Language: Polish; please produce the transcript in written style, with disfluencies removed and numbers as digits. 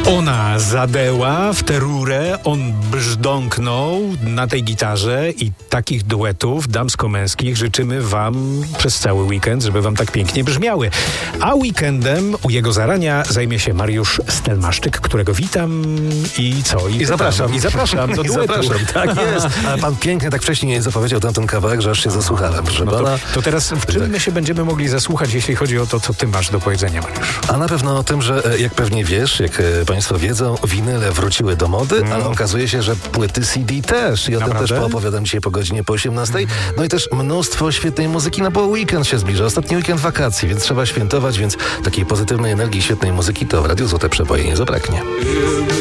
Ona zadeła w tę rurę, on brzdąknął na tej gitarze i takich duetów damsko-męskich życzymy wam przez cały weekend, żeby wam tak pięknie brzmiały. A weekendem u jego zarania zajmie się Mariusz Stelmaszczyk, którego witam i co? I zapraszam. I zapraszam do duetu. Tak jest. Ale pan pięknie tak wcześniej zapowiedział ten kawałek, że aż się zasłuchałem. Proszę pana. To teraz w czym my się będziemy mogli zasłuchać, jeśli chodzi o to, co ty masz do powiedzenia, Mariusz? A na pewno o tym, że jak pewnie wiesz, jak państwo wiedzą, winyle wróciły do mody, ale okazuje się, że płyty CD też. I o tym też poopowiadam dzisiaj po godzinie po 18. No i też mnóstwo świetnej muzyki, no bo weekend się zbliża. Ostatni weekend wakacji, więc trzeba świętować, więc takiej pozytywnej energii, świetnej muzyki to w Radiu Złote Przeboje nie zabraknie.